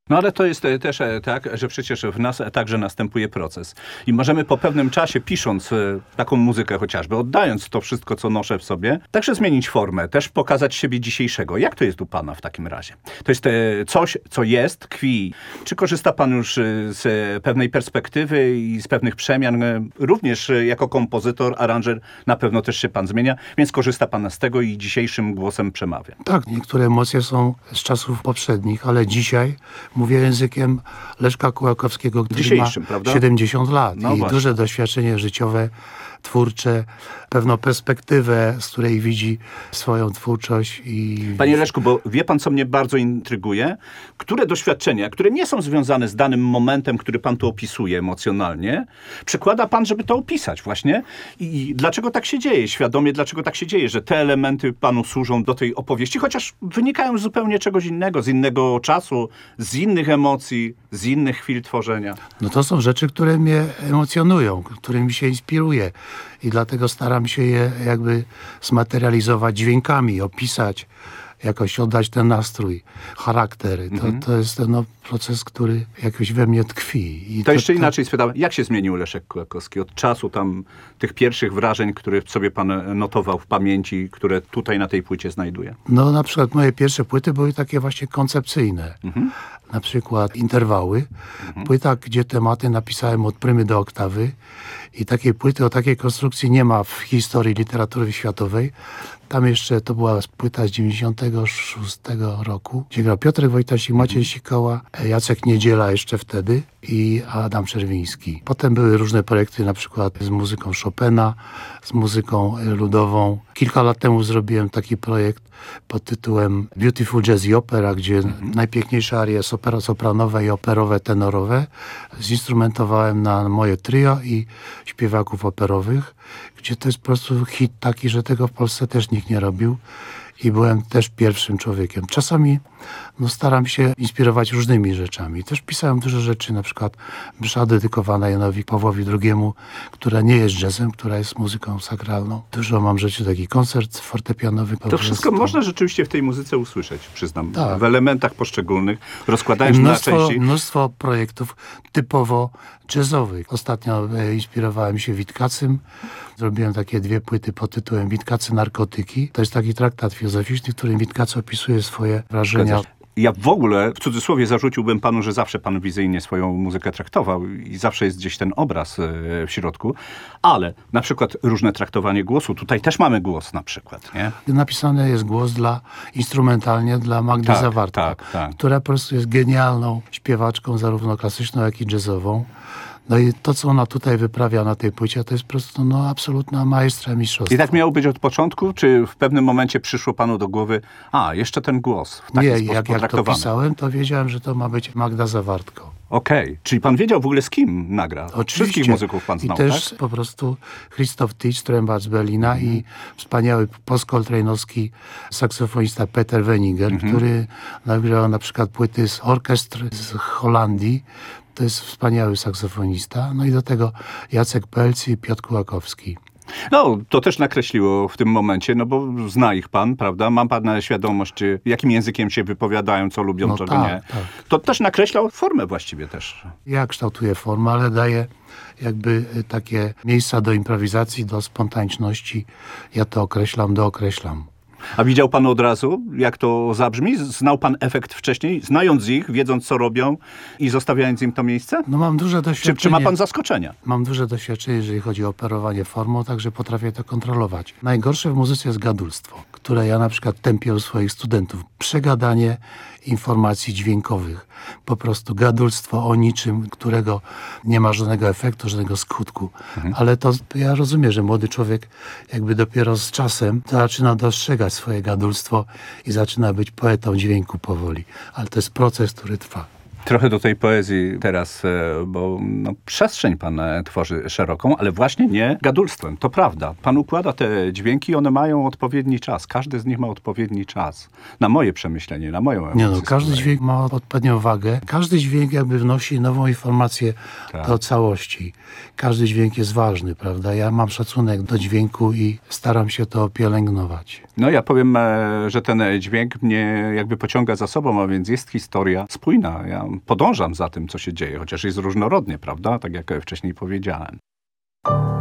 No ale to jest też tak, że przecież w nas także następuje proces. I możemy po pewnym czasie, pisząc taką muzykę chociażby, oddając to wszystko, co noszę w sobie, także zmienić formę, też pokazać siebie dzisiejszego. Jak to jest u pana w takim razie? To jest coś, co jest, tkwi. Czy korzysta pan już z pewnej perspektywy i z pewnych przemian? Również jako kompozytor, aranżer na pewno też się pan zmienia, więc korzysta pan z tego i dzisiejszym głosem przemawia. Tak, niektóre emocje są z czasów poprzednich, ale dzisiaj mówię językiem Leszka Kołakowskiego, który Dzisiejszym, ma prawda? 70 lat No i właśnie. duże doświadczenie życiowe, twórcze, pewną perspektywę, z której widzi swoją twórczość. Panie Leszku, bo wie pan, co mnie bardzo intryguje? Które doświadczenia, które nie są związane z danym momentem, który pan tu opisuje emocjonalnie, przekłada pan, żeby to opisać właśnie? I dlaczego tak się dzieje? Świadomie, dlaczego tak się dzieje, że te elementy panu służą do tej opowieści, chociaż wynikają z zupełnie czegoś innego, z innego czasu, z innych emocji, z innych chwil tworzenia. No to są rzeczy, które mnie emocjonują, którymi się inspiruję i dlatego staram się je jakby zmaterializować dźwiękami, opisać, jakoś oddać ten nastrój, charakter. To jest ten proces, który jakoś we mnie tkwi. I To jeszcze inaczej spytam, jak się zmienił Leszek Kołakowski od czasu tam tych pierwszych wrażeń, które sobie pan notował w pamięci, które tutaj na tej płycie znajduje? No na przykład moje pierwsze płyty były takie właśnie koncepcyjne. Na przykład interwały. Płyta, gdzie tematy napisałem od prymy do oktawy. I takiej płyty o takiej konstrukcji nie ma w historii literatury światowej. Tam jeszcze to była płyta z 96 roku, gdzie grał Piotrek Wojtasik, Maciej Sikoła, Jacek Niedziela jeszcze wtedy i Adam Czerwiński. Potem były różne projekty, na przykład z muzyką Chopina, z muzyką ludową. Kilka lat temu zrobiłem taki projekt pod tytułem Beautiful Jazz i Opera, gdzie najpiękniejsze arie sopranowe i operowe, tenorowe zinstrumentowałem na moje trio i śpiewaków operowych, gdzie to jest po prostu hit taki, że tego w Polsce też nikt nie robił i byłem też pierwszym człowiekiem. Czasami staram się inspirować różnymi rzeczami. Też pisałem dużo rzeczy, na przykład msza dedykowana Janowi Pawłowi II, która nie jest jazzem, która jest muzyką sakralną. Dużo mam rzeczy, taki koncert fortepianowy. To wszystko można rzeczywiście w tej muzyce usłyszeć, przyznam. Tak. W elementach poszczególnych, rozkładając na części. Mnóstwo projektów typowo jazzowych. Ostatnio inspirowałem się Witkacym. Zrobiłem takie 2 płyty pod tytułem Witkacy narkotyki. To jest taki traktat filozoficzny, w którym Witkacy opisuje swoje wrażenia. Ja w ogóle, w cudzysłowie, zarzuciłbym panu, że zawsze pan wizyjnie swoją muzykę traktował i zawsze jest gdzieś ten obraz w środku, ale na przykład różne traktowanie głosu. Tutaj też mamy głos na przykład, nie? Napisany jest głos instrumentalnie dla Magdy Zawartka, która po prostu jest genialną śpiewaczką, zarówno klasyczną, jak i jazzową. No i to, co ona tutaj wyprawia na tej płycie, to jest po prostu absolutna maestra mistrzostwa. I tak miało być od początku, czy w pewnym momencie przyszło panu do głowy, jeszcze ten głos w taki sposób jak potraktowany? to pisałem, to wiedziałem, że to ma być Magda Zawartko. Okej. Czyli pan wiedział w ogóle, z kim nagra? Oczywiście. Wszystkich muzyków pan znał, I też tak? po prostu Christoph Titsch, trębacz z Berlina i wspaniały polsko-oltrejnowski saksofonista Peter Weniger, który nagrywał na przykład płyty z orkiestr z Holandii. To jest wspaniały saksofonista. No i do tego Jacek Pelc i Piotr Kołakowski. No, to też nakreśliło w tym momencie, no bo zna ich pan, prawda? Ma pan świadomość, jakim językiem się wypowiadają, co lubią, czego nie. Tak. To też nakreślał formę właściwie też. Ja kształtuję formę, ale daję jakby takie miejsca do improwizacji, do spontaniczności. Ja to dookreślam. A widział pan od razu, jak to zabrzmi? Znał pan efekt wcześniej, znając ich, wiedząc, co robią i zostawiając im to miejsce? No mam duże doświadczenie. Czy ma pan zaskoczenia? Mam duże doświadczenie, jeżeli chodzi o operowanie formą, także potrafię to kontrolować. Najgorsze w muzyce jest gadulstwo, które ja na przykład tępię u swoich studentów. Przegadanie informacji dźwiękowych. Po prostu gadulstwo o niczym, którego nie ma żadnego efektu, żadnego skutku. Ale to ja rozumiem, że młody człowiek jakby dopiero z czasem zaczyna dostrzegać swoje gadulstwo i zaczyna być poetą dźwięku powoli. Ale to jest proces, który trwa. Trochę do tej poezji teraz, bo przestrzeń pan tworzy szeroką, ale właśnie nie gadulstwem. To prawda. Pan układa te dźwięki, one mają odpowiedni czas. Każdy z nich ma odpowiedni czas. Na moje przemyślenie, na moją emocję. Każdy dźwięk ma odpowiednią wagę. Każdy dźwięk jakby wnosi nową informację do całości. Każdy dźwięk jest ważny, prawda? Ja mam szacunek do dźwięku i staram się to pielęgnować. No ja powiem, że ten dźwięk mnie jakby pociąga za sobą, a więc jest historia spójna. Ja podążam za tym, co się dzieje, chociaż jest różnorodnie, prawda? Tak jak wcześniej powiedziałem.